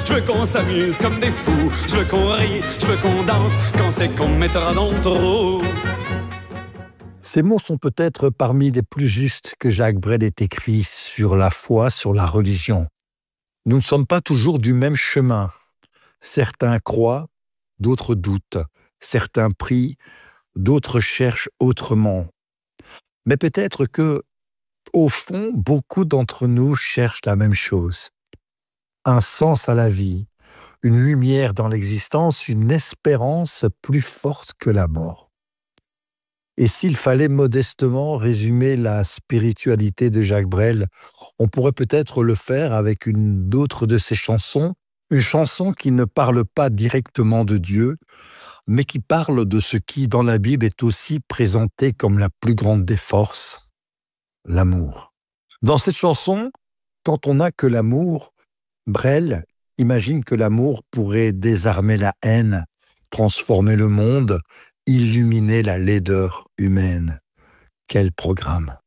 Je veux qu'on s'amuse comme des fous. Je veux qu'on rie, je veux qu'on danse. Quand c'est qu'on me mettra dans le trou. Ces mots sont peut-être parmi les plus justes que Jacques Brel ait écrits sur la foi, sur la religion. Nous ne sommes pas toujours du même chemin. Certains croient, d'autres doutent. Certains prient, d'autres cherchent autrement. Mais peut-être que, au fond, beaucoup d'entre nous cherchent la même chose. Un sens à la vie, une lumière dans l'existence, une espérance plus forte que la mort. Et s'il fallait modestement résumer la spiritualité de Jacques Brel, on pourrait peut-être le faire avec une d'autres de ses chansons, une chanson qui ne parle pas directement de Dieu, mais qui parle de ce qui, dans la Bible, est aussi présenté comme la plus grande des forces, l'amour. Dans cette chanson, quand on n'a que l'amour, Brel imagine que l'amour pourrait désarmer la haine, transformer le monde, illuminer la laideur humaine. Quel programme!